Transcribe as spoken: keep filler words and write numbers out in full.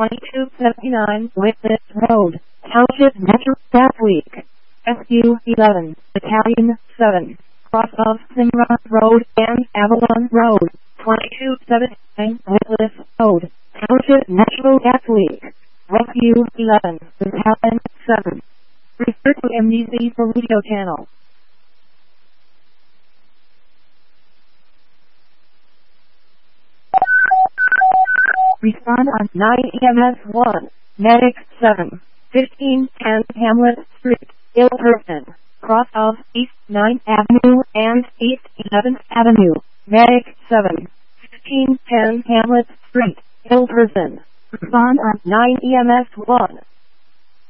twenty-two seventy-nine Witness Road, Township Metro, Gatwick. S U eleven, Battalion seven, cross of Simra Road and Avalon Road, twenty-two seventy-nine Witness Road, Township Metro, Gatwick. S U eleven, Battalion seven. Refer to M D C for radio channel. Respond on nine E M S one, Medic seven, fifteen ten Hamlet Street, Ilperton, cross of East ninth Avenue and East eleventh Avenue, Medic seven, fifteen ten Hamlet Street, Ilperton. Respond on nine E M S one.